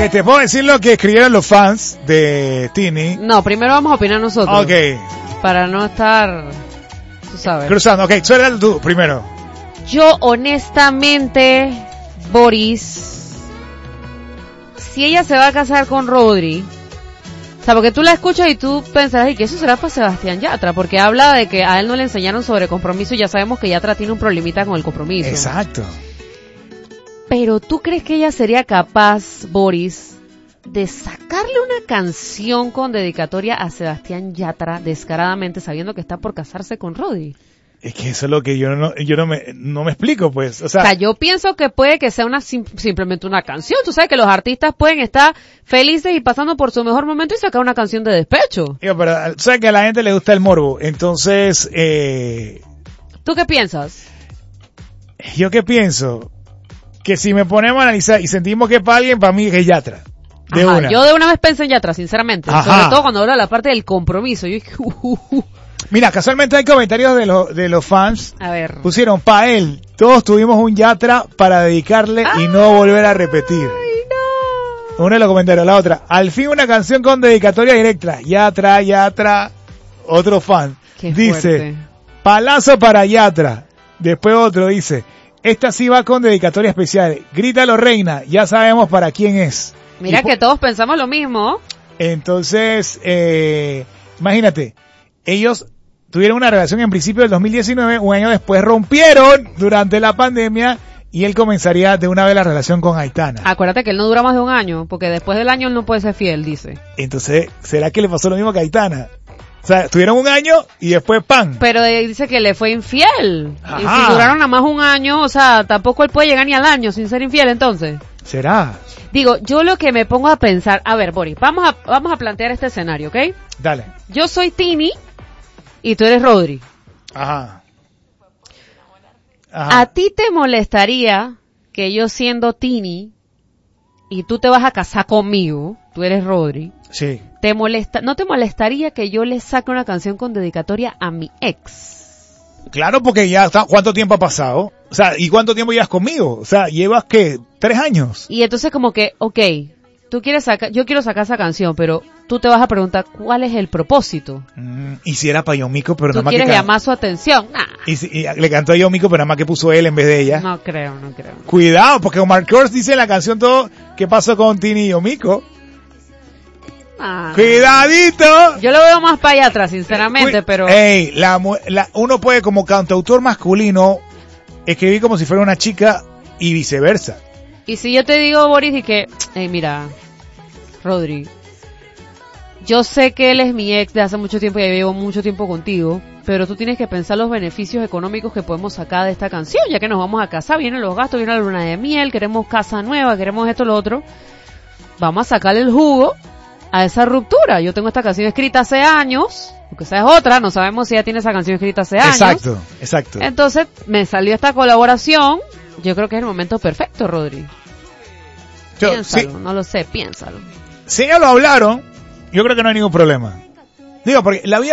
Ok, te puedo decir lo que escribieron los fans de Tini. No, primero vamos a opinar nosotros. Ok. Para no estar, tú sabes. Cruzando, ok, suéltalo tú primero. Yo honestamente, Boris, si ella se va a casar con Rodri, o sea, porque tú la escuchas y tú pensarás, y que eso será para Sebastián Yatra, porque habla de que a él no le enseñaron sobre compromiso y ya sabemos que Yatra tiene un problemita con el compromiso. Exacto. Pero ¿tú crees que ella sería capaz, Boris, de sacarle una canción con dedicatoria a Sebastián Yatra descaradamente sabiendo que está por casarse con Rodri? Es que eso es lo que yo no me explico, pues. O sea, yo pienso que puede que sea simplemente una canción. Tú sabes que los artistas pueden estar felices y pasando por su mejor momento y sacar una canción de despecho. Pero tú sabes que a la gente le gusta el morbo. Entonces, ¿tú qué piensas? ¿Yo qué pienso? Que si me ponemos a analizar y sentimos que para alguien, para mí es Yatra. De Ajá, una. yo de una vez pensé en Yatra, sinceramente. Ajá. Sobre todo cuando habla de la parte del compromiso. Yo dije, Mira, casualmente hay comentarios de los fans. A ver. Pusieron, pa' él, todos tuvimos un Yatra para dedicarle y no volver a repetir. Ay, no. Uno de los comentarios, la otra. Al fin una canción con dedicatoria directa. Yatra. Otro fan. Qué dice, fuerte. Palazo para Yatra. Después otro dice, esta sí va con dedicatoria especial. Grítalo, reina, ya sabemos para quién es. Mira que todos pensamos lo mismo. Entonces, imagínate, ellos tuvieron una relación en principio del 2019, un año después rompieron durante la pandemia y él comenzaría de una vez la relación con Aitana. Acuérdate que él no dura más de un año, porque después del año él no puede ser fiel, dice. Entonces, ¿será que le pasó lo mismo que a Aitana? O sea, tuvieron un año y después ¡pam! Pero dice que le fue infiel. Ajá. Y si duraron nada más un año, o sea, tampoco él puede llegar ni al año sin ser infiel, entonces. ¿Será? Digo, yo lo que me pongo a pensar, a ver, Boris, vamos a plantear este escenario, ¿ok? Dale. Yo soy Tini y tú eres Rodri. Ajá. ¿A ti te molestaría que yo siendo Tini y tú te vas a casar conmigo, tú eres Rodri? Sí. ¿No te molestaría que yo le saque una canción con dedicatoria a mi ex? Claro, porque ya está, ¿cuánto tiempo ha pasado? O sea, ¿y cuánto tiempo llevas conmigo? O sea, llevas, ¿qué? 3 años. Y entonces como que, okay, yo quiero sacar esa canción, pero tú te vas a preguntar cuál es el propósito. Y si era para Yomiko, pero ¿Tú nada más quieres que llamar su atención? Nah. y le cantó a Yomiko, pero nada más que puso él en vez de ella. No creo. Cuidado, porque Omar Kurz dice en la canción todo, ¿qué pasó con Tini y Yomiko? Ah. ¡Cuidadito! Yo lo veo más para allá atrás, sinceramente, pero... Ey, uno puede como cantautor masculino escribir como si fuera una chica y viceversa. Y si yo te digo, Boris, y que, mira, Rodri, yo sé que él es mi ex de hace mucho tiempo y ya llevo mucho tiempo contigo, pero tú tienes que pensar los beneficios económicos que podemos sacar de esta canción, ya que nos vamos a casar, vienen los gastos, viene la luna de miel, queremos casa nueva, queremos esto, lo otro. Vamos a sacarle el jugo a esa ruptura. Yo tengo esta canción escrita hace años, porque esa es otra, no sabemos si ella tiene esa canción escrita hace años. Exacto. Entonces, me salió esta colaboración, yo creo que es el momento perfecto, Rodri. Piénsalo, no lo sé, piénsalo. Si ellos lo hablaron, yo creo que no hay ningún problema. Digo, porque la vida